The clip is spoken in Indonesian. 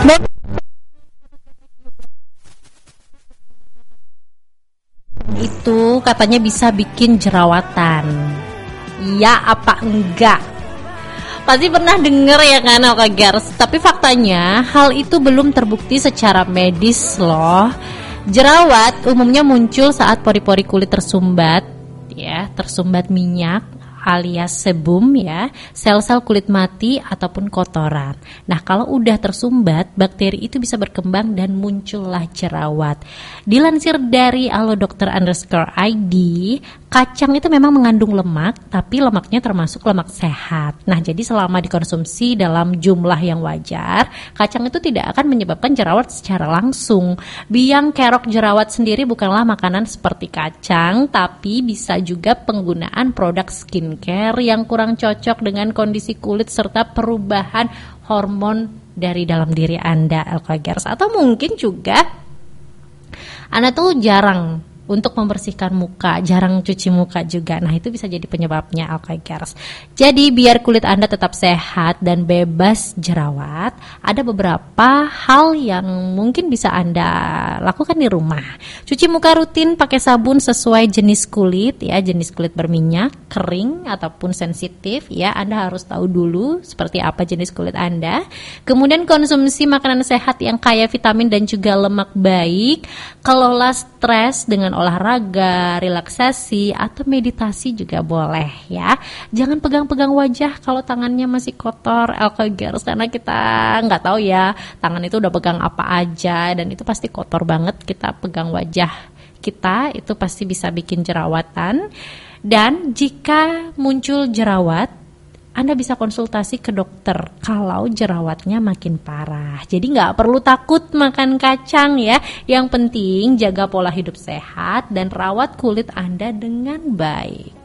Dan itu katanya bisa bikin jerawatan. Ya apa enggak? Pasti pernah denger ya kan Alkagers. Tapi faktanya hal itu belum terbukti secara medis loh. Jerawat umumnya muncul saat pori-pori kulit tersumbat, ya, tersumbat minyak alias sebum ya, sel-sel kulit mati ataupun kotoran. Nah, kalau udah tersumbat, bakteri itu bisa berkembang dan muncullah jerawat. Dilansir dari alo_dokter_id, kacang itu memang mengandung lemak, tapi lemaknya termasuk lemak sehat. Nah, jadi selama dikonsumsi dalam jumlah yang wajar, kacang itu tidak akan menyebabkan jerawat secara langsung. Biang kerok jerawat sendiri bukanlah makanan seperti kacang, tapi bisa juga penggunaan produk skincare yang kurang cocok dengan kondisi kulit serta perubahan hormon dari dalam diri Anda, Alkagers. Atau mungkin juga Anda tuh jarang untuk membersihkan muka, jarang cuci muka juga. Nah, itu bisa jadi penyebabnya, Alkagers. Jadi biar kulit Anda tetap sehat dan bebas jerawat, ada beberapa hal yang mungkin bisa Anda lakukan di rumah. Cuci muka rutin pakai sabun sesuai jenis kulit ya, jenis kulit berminyak, kering ataupun sensitif ya. Anda harus tahu dulu seperti apa jenis kulit Anda. Kemudian konsumsi makanan sehat yang kaya vitamin dan juga lemak baik. Kelola stres dengan olahraga, relaksasi, atau meditasi juga boleh ya. Jangan pegang-pegang wajah kalau tangannya masih kotor, Alkagers, karena kita nggak tahu ya tangan itu udah pegang apa aja dan itu pasti kotor banget. Kita pegang wajah kita itu pasti bisa bikin jerawatan. Dan jika muncul jerawat, Anda bisa konsultasi ke dokter kalau jerawatnya makin parah. Jadi nggak perlu takut makan kacang ya. Yang penting jaga pola hidup sehat dan rawat kulit Anda dengan baik.